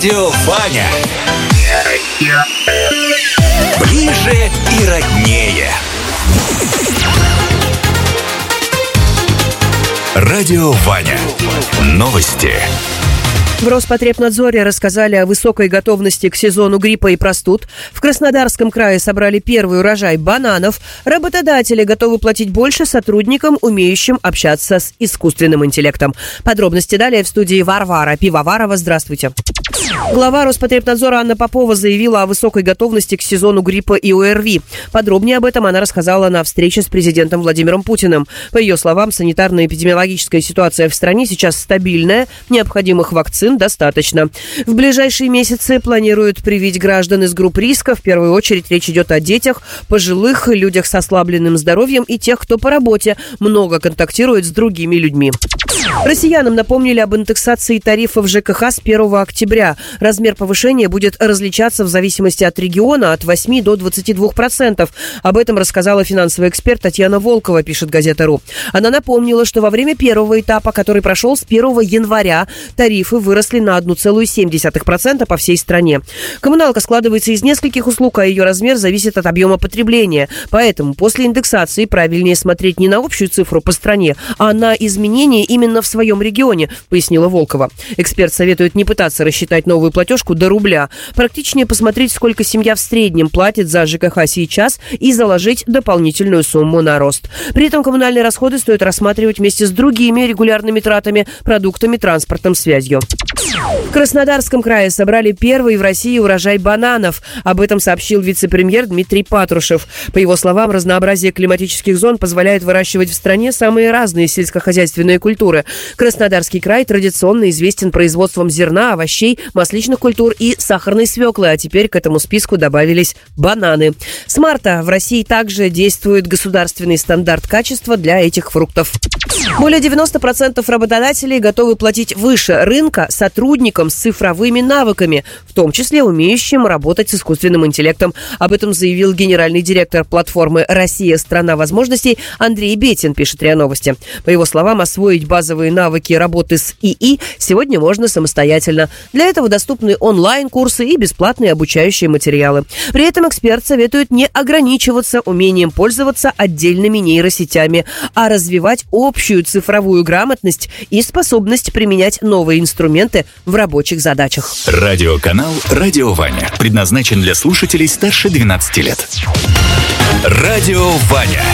Радио Ваня. Ближе и роднее. Радио Ваня. Новости. В Роспотребнадзоре рассказали о высокой готовности к сезону гриппа и простуд. В Краснодарском крае собрали первый урожай бананов. Работодатели готовы платить больше сотрудникам, умеющим общаться с искусственным интеллектом. Подробности далее в студии Варвара Пивоварова. Здравствуйте. Глава Роспотребнадзора Анна Попова заявила о высокой готовности к сезону гриппа и ОРВИ. Подробнее об этом она рассказала на встрече с президентом Владимиром Путиным. По ее словам, санитарно-эпидемиологическая ситуация в стране сейчас стабильная, необходимых вакцин достаточно. В ближайшие месяцы планируют привить граждан из групп риска. В первую очередь речь идет о детях, пожилых, людях с ослабленным здоровьем и тех, кто по работе много контактирует с другими людьми. Россиянам напомнили об индексации тарифов ЖКХ с 1 октября. Размер повышения будет различаться в зависимости от региона от 8 до 22%. Об этом рассказала финансовый эксперт Татьяна Волкова, пишет газета.ру. Она напомнила, что во время первого этапа, который прошел с 1 января, тарифы выросли на 1,7% по всей стране. Коммуналка складывается из нескольких услуг, а ее размер зависит от объема потребления. Поэтому после индексации правильнее смотреть не на общую цифру по стране, а на изменения именно в своем регионе, пояснила Волкова. Эксперт советует не пытаться рассчитать новую платежку до рубля. Практичнее посмотреть, сколько семья в среднем платит за ЖКХ сейчас и заложить дополнительную сумму на рост. При этом коммунальные расходы стоит рассматривать вместе с другими регулярными тратами, продуктами, транспортом, связью. В Краснодарском крае собрали первый в России урожай бананов. Об этом сообщил вице-премьер Дмитрий Патрушев. По его словам, разнообразие климатических зон позволяет выращивать в стране самые разные сельскохозяйственные культуры. Краснодарский край традиционно известен производством зерна, овощей, масличных культур и сахарной свеклы, а теперь к этому списку добавились бананы. С марта в России также действует государственный стандарт качества для этих фруктов. Более 90% работодателей готовы платить выше рынка сотрудникам с цифровыми навыками, в том числе умеющим работать с искусственным интеллектом. Об этом заявил генеральный директор платформы «Россия. Страна возможностей» Андрей Бетин, пишет РИА Новости. По его словам, освоить базовые навыки работы с ИИ сегодня можно самостоятельно. Для этого доступны онлайн-курсы и бесплатные обучающие материалы. При этом эксперт советует не ограничиваться умением пользоваться отдельными нейросетями, а развивать общую цифровую грамотность и способность применять новые инструменты в рабочих задачах. Радиоканал «Радио Ваня» предназначен для слушателей старше 12 лет. Радио Ваня.